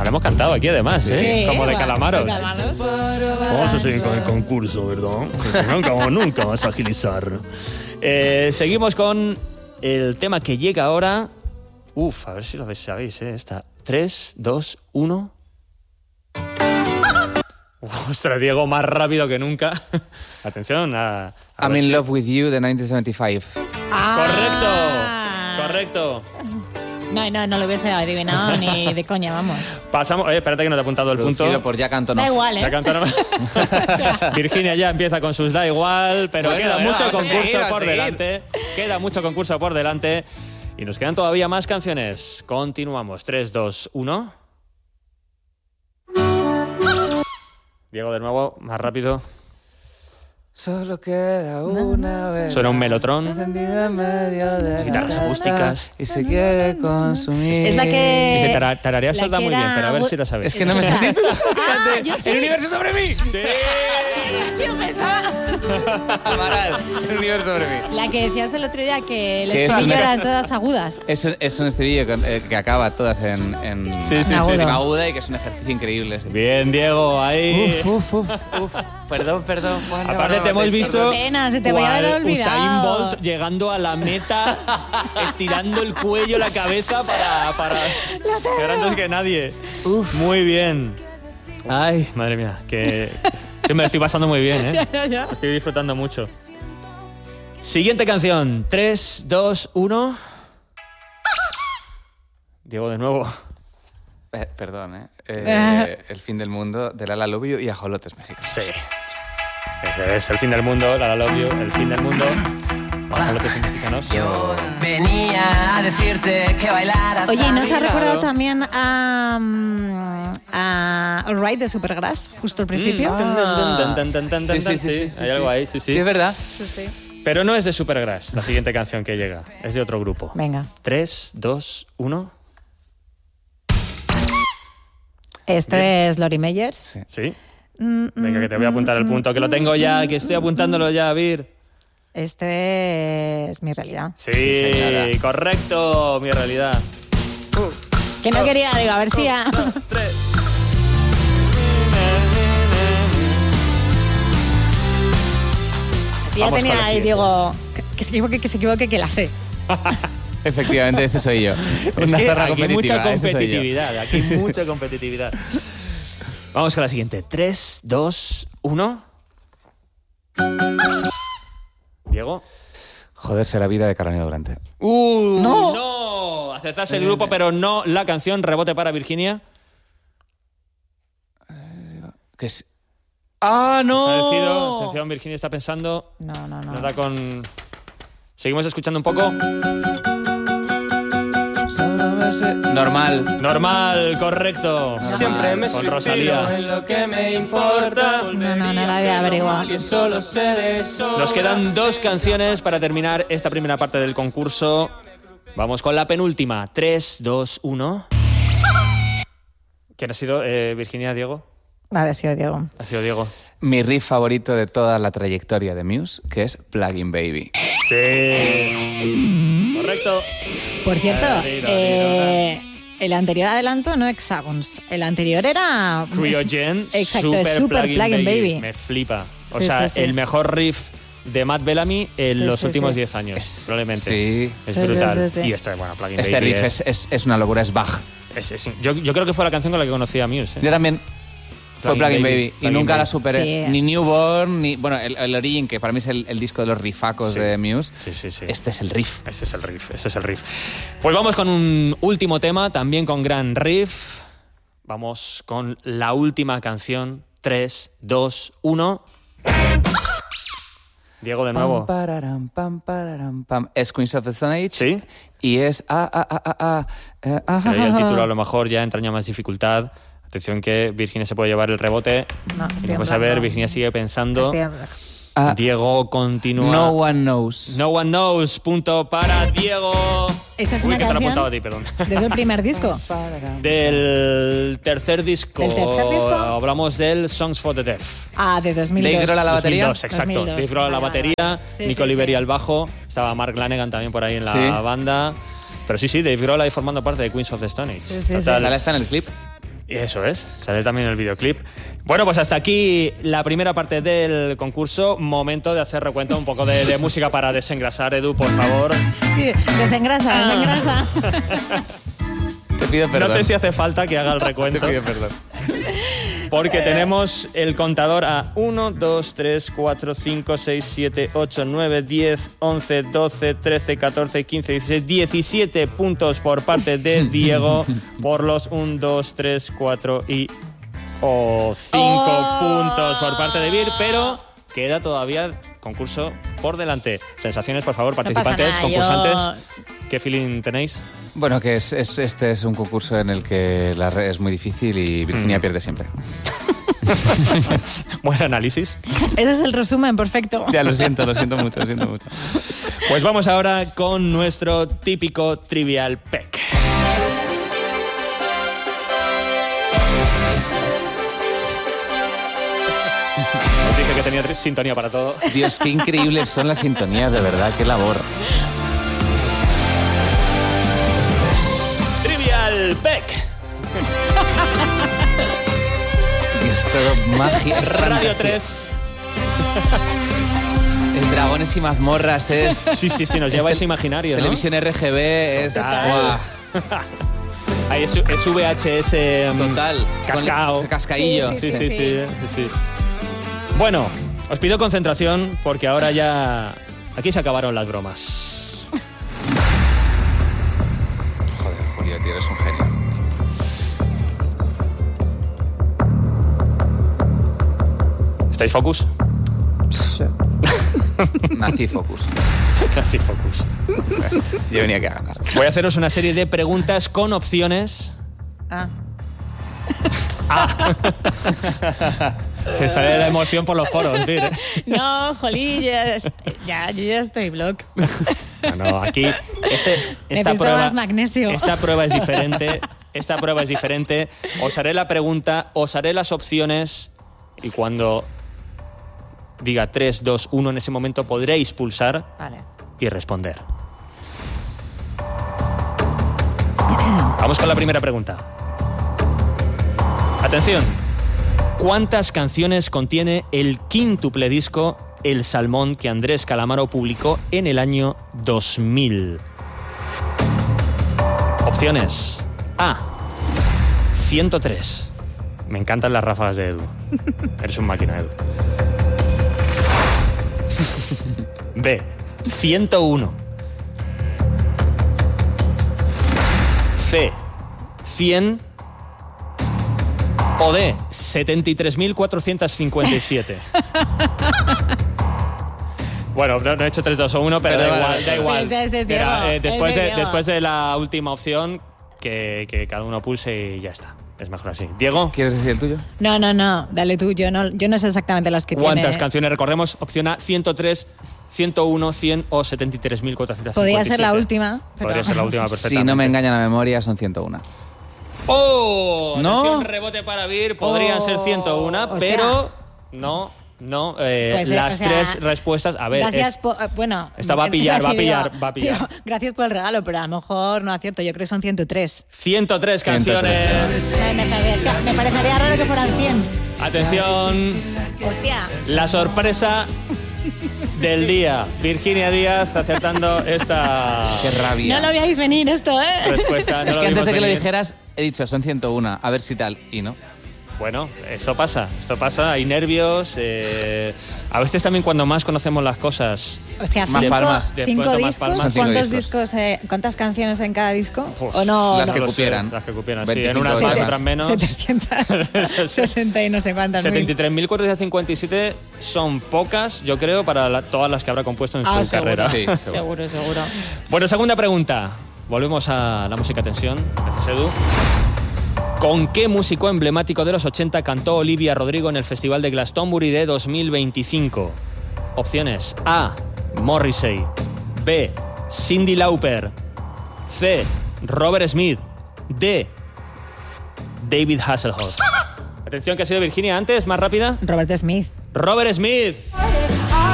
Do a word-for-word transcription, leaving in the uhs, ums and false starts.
hemos cantado aquí además, Sí, ¿eh? Como de va, calamaros. de calamaros. Vamos a seguir con el concurso, ¿verdad? Que si no, como nunca vas a agilizar. Eh, seguimos con el tema que llega ahora. Uf, a ver si lo sabéis, ¿eh? Está tres, dos, uno... Ostras, Diego, más rápido que nunca. Atención a... a I'm ver in si- love with you de nineteen seventy-five. Ah. Correcto, correcto. No, no, no lo hubiese adivinado ni de coña, vamos. Pasamos... Eh, espérate que no te he apuntado el Producido punto. por Jack Antonoff. Da igual, ¿eh? La cantora... Virginia ya empieza con sus da igual, pero Bueno, queda bueno, mucho vamos a concurso seguir, vamos por a seguir. delante. Queda mucho concurso por delante. Y nos quedan todavía más canciones. Continuamos. tres, dos, uno... Diego, de nuevo, más rápido. Solo queda una vez. Suena un melotron. Encendido en medio de la Guitarras casa acústicas. Y se quiere consumir. Es la que... Si se tara- tararea la se da que muy bien, era- pero a ver si lo sabes. Es que no me sé el título. Ah, yo sí. ¡El universo sobre mí! ¡Sí! Yo pensaba... Amaral, el universo sobre mí. La que decías el otro día, que el Que es estribillo una- eran todas agudas. Es un, es un estribillo que, eh, que acaba todas en, en, Sí, sí, sí, en sí. aguda y que es un ejercicio increíble. Bien, Diego, ahí. Uf, uf, uf, uf. Perdón, perdón. Bueno, Aparte no, te hemos no, visto perdón. Pena, se te voy a haber cual olvidado. Usain Bolt llegando a la meta, estirando el cuello, la cabeza para... para... Era antes que nadie. Muy bien. Ay, madre mía, que, que me lo estoy pasando muy bien, ¿eh? Ya, ya. Estoy disfrutando mucho. Siguiente canción. tres, dos, uno... Diego, de nuevo. Eh, perdón, ¿eh? Eh, El fin del mundo de Lala Lobio y Ajolotes Mexicanos. Sí. Ese es el fin del mundo, la Love You, el fin del mundo. Ajolotes mexicanos. Yo venía a decirte que bailaras. Oye, ¿y a nos mi ha recordado lado? también a, mm, a All Right de Supergrass, justo al principio? Mm. Tan, tan, tan, tan, tan, Sí, sí, tan, sí, sí, sí, Hay sí. algo ahí, sí, sí. Sí, es verdad. Sí, sí. Pero no es de Supergrass, la siguiente canción que llega. Es de otro grupo. Venga. tres, dos, uno... Esto es Lori Meyers. Sí. ¿Sí? Mm, Venga, que te voy a apuntar el punto, que lo tengo ya, que estoy apuntándolo ya, Vir. Esto es Mi Realidad. Sí, señora. correcto, mi realidad. Que no quería, digo, a ver si ya... Tres. Ya Vamos con tenía la ahí, siguiente. digo, que, que se equivoque, que se equivoque, que la sé. Efectivamente, ese soy yo. Es Una que zorra aquí hay mucha competitiva, ese soy yo. competitividad, aquí hay mucha competitividad. Vamos con la siguiente. tres, dos, uno... Diego. Joderse la vida de Carolina Durante. ¡Uh! ¡No! ¡No! Acertarse el grupo, pero no la canción. Rebote para Virginia. Que es... ¡Ah, no! Ha decidido. Atención, Virginia está pensando. No, no, no. Nos da con... Seguimos escuchando un poco. Normal. Normal, correcto. Siempre me Con suicido Rosalía. en lo que me importa. No, no, no la voy a averiguar. Y solo sé de eso. Nos quedan dos canciones para terminar esta primera parte del concurso. Vamos con la penúltima. tres, dos, uno... ¿Quién ha sido, eh, Virginia, Diego? Vale, sí, Diego. Ha sido Diego. Mi riff favorito de toda la trayectoria de Muse, que es Plugin Baby. Sí. Correcto. Por cierto, Tira, tira, eh, el anterior adelanto no Hexagons. El anterior era... Cryogen, Exacto, Super, es Super Plugin, Plugin Baby. Baby. Me flipa. O Sí, sea, sí, sí. el mejor riff de Matt Bellamy en Sí, los sí, últimos sí. diez años, Es- probablemente. sí. Es Sí, sí, brutal. sí, sí. Y este, bueno, Plugin Este Baby riff es, es, es, es una locura, es Bach. es- es- yo, yo creo que fue la canción con la que conocí a Muse. ¿eh? Yo también fue Plugin Plugin Baby, Baby, y Plugin nunca Baby. la superé. Sí. Ni Newborn, ni... Bueno, el, el Origin, que para mí es el, el disco de los riffacos Sí. de Muse. Sí, sí, sí. Este es el riff. Ese es el riff, ese es el riff. Pues vamos con un último tema, también con gran riff. Vamos con la última canción. tres, dos, uno... Diego, de nuevo. Pam, pararam, pam, pararam, pam. Es Queens of the Stone Age. Sí. Y es... Ah, ah, ah, ah, ah, eh, ah, Ahí el ah, título a ah. lo mejor ya entraña más dificultad. Atención que Virginia se puede llevar el rebote. No, Y estoy vamos en a ver, blanco. Virginia sigue pensando. Estoy en blanco. Ah, Diego continúa. No one knows. No one knows. Punto para Diego. Esa es Uy, una que te lo he canción apuntado a ti, perdón. desde el primer disco. Del tercer disco. ¿Del tercer disco? Hablamos del Songs for the Deaf. Ah, de dos mil dos. Dave Grohl a la batería. dos mil dos, exacto. dos mil dos. Dave Grohl a la Vale, vale, batería, vale. Sí, Nico sí, Oliveri sí. al bajo, estaba Mark Lanegan también por ahí en la Sí. banda. Pero sí, sí, Dave Grohl ahí formando parte de Queens of the Stone Age. Sí, sí, sí. Total. Sale está en el clip. Eso es, sale también el videoclip. Bueno, pues hasta aquí la primera parte del concurso. Momento de hacer recuento, un poco de, de música para desengrasar. Edu, por favor. Sí, desengrasa, desengrasa. Te pido perdón. No sé si hace falta que haga el recuento. Te pido perdón. Porque tenemos el contador a uno, dos, tres, cuatro, cinco, seis, siete, ocho, nueve, diez, once, doce, trece, catorce, quince, dieciséis, diecisiete puntos por parte de Diego por los uno, dos, tres, cuatro y o cinco Oh. puntos por parte de Vir, pero queda todavía concurso por delante. Sensaciones, por favor, participantes, nada, concursantes. yo- ¿Qué feeling tenéis? Bueno, que es, es- este es un concurso en el que la red es muy difícil y Virginia Mm. pierde siempre. Buen análisis. Ese es el resumen, perfecto. Ya, lo siento, lo siento mucho, lo siento mucho. Pues vamos ahora con nuestro típico Trivial Peck. Os dije que tenía sintonía para todo. Dios, qué increíbles son las sintonías, de verdad, qué labor. Trivial Peck. Es todo magia, es Radio fantasía. tres. Es dragones y mazmorras, es... Sí, sí, sí, nos lleva Es ese imaginario, ¿no? Televisión R G B, es... Total. ¡Guau! Ahí es, es V H S. um, Total. Cascao. Con ese cascaillo. Sí, Sí, sí, sí, sí, sí. Bueno, os pido concentración porque ahora ya... Aquí se acabaron las bromas. Joder, Julio, tío, eres un genio. ¿Estáis focus? Nací Focus. Casi focus. Yo venía aquí a ganar. Voy a haceros una serie de preguntas con opciones. Ah. Que sale la emoción por los poros, Vir, ¿eh? No, jolí, ya, ya, yo ya estoy block. No, no, aquí este, esta Necesito prueba, más magnesio. esta prueba es diferente. Esta prueba es diferente. Os haré la pregunta, os haré las opciones y cuando diga tres, dos, uno en ese momento podréis pulsar Vale. y responder. Vamos con la primera pregunta. Atención. ¿Cuántas canciones contiene el quíntuple disco El Salmón que Andrés Calamaro publicó en el año dos mil? Opciones. A. ciento tres. Me encantan las ráfagas de Edu. Eres un máquina, Edu. B. ciento uno. C. cien. O D. setenta y tres mil cuatrocientos cincuenta y siete. Bueno, no, no he hecho tres, dos o uno, pero, Pero da vale, igual, vale. da igual. Ese es de Mira, Diego, eh, después, es de de, Diego. después de la última opción, que, que cada uno pulse y ya está. Es mejor así. Diego, ¿Quieres decir el tuyo? No, no, no, dale tú, yo no, yo no sé exactamente las que ¿cuántas tiene. canciones recordemos? Opción A, ciento tres, ciento uno, cien o setenta y tres mil cuatrocientos cincuenta y siete. Podría ser la última. Pero... Podría ser la última perfectamente. Si no me engaña la memoria, son ciento uno. ¡Oh! ¿No? Atención, rebote para Vir. Podría Oh, ser ciento uno, hostia. pero no, no. eh, Pues, eh, las o sea, tres respuestas. A ver, Gracias es- por. eh, Bueno. Esta va a pillar, va a pillar, va a pillar. Tío, gracias por el regalo, pero a lo mejor no acierto. Yo creo que son ciento tres. ciento tres canciones. Me, me parecería, me parecería raro que fueran cien. Atención, Hostia. la sorpresa del día. Virginia Díaz acertando esta Qué rabia. No lo veáis venir esto, ¿eh? respuesta. No es lo que antes vimos de que lo venir. dijeras, he dicho, son ciento uno. A ver si tal. Y no. Bueno, esto pasa, esto pasa. Hay nervios. eh, a veces también cuando más conocemos las cosas. O sea, Más cinco, palmas. Después cinco tomas discos. palmas. Son cinco ¿Cuántos discos. discos? eh, ¿Cuántas canciones en cada disco? Uf, ¿O no? las no. que lo sé, cupieran. Las que cupieran, sí. En veinticinco unas más, palmas. otras menos. setecientos setenta y no sé cuántas. mil. setenta y tres mil cuatrocientos cincuenta y siete son pocas, yo creo, para la- todas las que habrá compuesto en Ah, su seguro. carrera. Sí, seguro. Seguro, seguro. Bueno, segunda pregunta. Volvemos a la música tensión. Gracias, Edu. ¿Con qué músico emblemático de los ochenta cantó Olivia Rodrigo en el Festival de Glastonbury de dos mil veinticinco? Opciones. A. Morrissey. B. Cyndi Lauper. C. Robert Smith. D. David Hasselhoff. Atención, que ha sido Virginia antes, más rápida. Robert Smith. Robert Smith.